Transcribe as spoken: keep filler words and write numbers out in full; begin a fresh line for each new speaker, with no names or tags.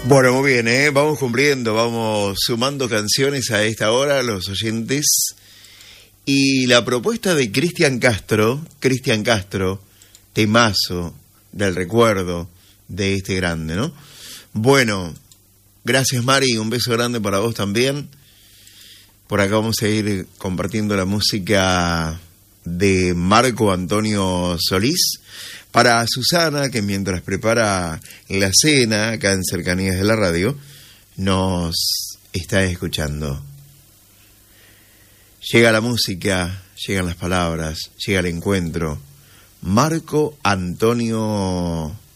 Bueno, muy bien, ¿eh? Vamos cumpliendo, vamos sumando canciones a esta hora, los oyentes. Y la propuesta de Cristian Castro, Cristian Castro, temazo del recuerdo de este grande, ¿no? Bueno, gracias Mari, un beso grande para vos también. Por acá vamos a ir compartiendo la música de Marco Antonio Solís. Para Susana, que mientras prepara la cena acá en Cercanías de la Radio, nos está escuchando. Llega la música, llegan las palabras, llega el encuentro. Marco Antonio